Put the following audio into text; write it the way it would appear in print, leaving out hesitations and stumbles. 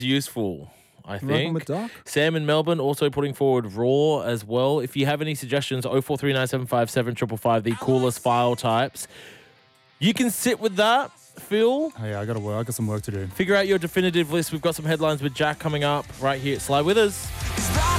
useful, I Rocking think. with Doc. Sam in Melbourne also putting forward Raw as well. If you have any suggestions, 0439757555, the coolest file types. You can sit with that, Phil. Oh, yeah, I got some work to do. Figure out your definitive list. We've got some headlines with Jack coming up right here. Slide with us.